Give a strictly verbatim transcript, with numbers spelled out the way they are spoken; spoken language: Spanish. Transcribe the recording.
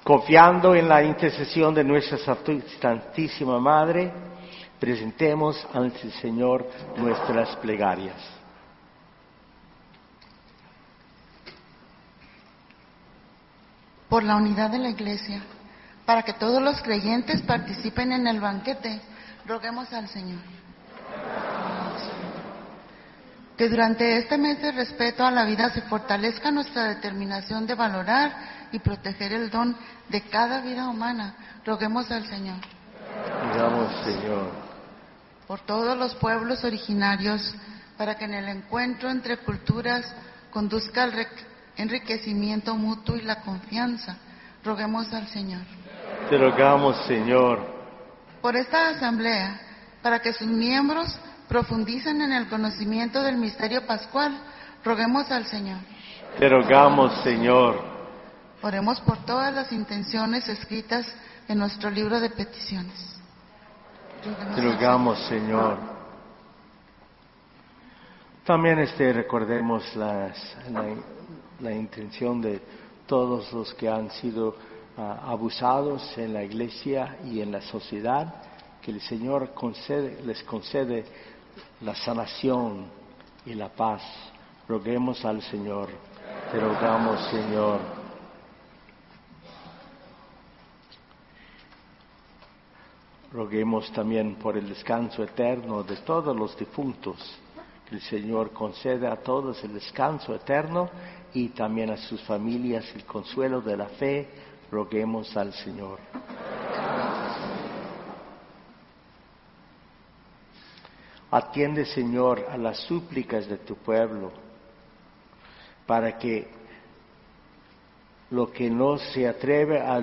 Confiando en la intercesión de nuestra Santísima Madre, presentemos ante el Señor nuestras plegarias. Por la unidad de la Iglesia, para que todos los creyentes participen en el banquete, roguemos al Señor. Que durante este mes de respeto a la vida se fortalezca nuestra determinación de valorar y proteger el don de cada vida humana. Roguemos al Señor. Digamos, Señor. Por todos los pueblos originarios, para que en el encuentro entre culturas conduzca al enriquecimiento mutuo y la confianza. Roguemos al Señor. Te rogamos, Señor. Por esta asamblea, para que sus miembros profundicen en el conocimiento del misterio pascual, roguemos al Señor. Te rogamos, Señor. Oremos por todas las intenciones escritas en nuestro libro de peticiones. Roguemos Te rogamos, Señor. También este, recordemos las, la, la intención de todos los que han sido uh, abusados en la iglesia y en la sociedad, que el Señor concede, les concede la sanación y la paz. Roguemos al Señor. Te rogamos, Señor. Roguemos también por el descanso eterno de todos los difuntos, que el Señor conceda a todos el descanso eterno y también a sus familias el consuelo de la fe. Roguemos al Señor. Atiende, Señor, a las súplicas de tu pueblo, para que lo que no se atreve a